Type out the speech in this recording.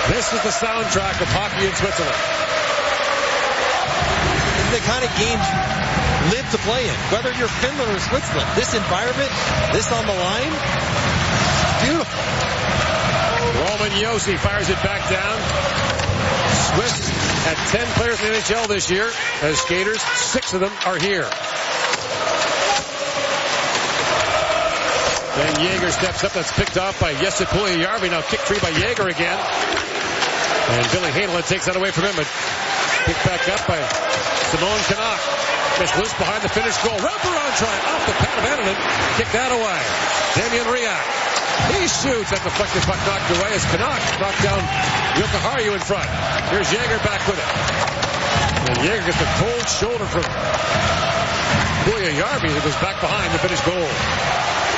This is the soundtrack of hockey in Switzerland. The kind of games you live to play in, whether you're Finland or Switzerland. This environment, this on the line, beautiful. Roman Josi fires it back down. Swiss had 10 players in the NHL this year as skaters. 6 of them are here. Then Jaeger steps up. That's picked off by Jesse Puljujärvi. Now kick free by Jaeger again. And Billy Heinola takes that away from him. But picked back up by Simon Canuck. Just loose behind the finished goal. Wraparound try off the pad of Annunen. Kick that away. Damian Riak. He shoots. That deflected puck knocked away as Canuck knocked down Jokiharju in front. Here's Jaeger back with it. And Jaeger gets the cold shoulder from Puljujärvi, who goes back behind the finished goal.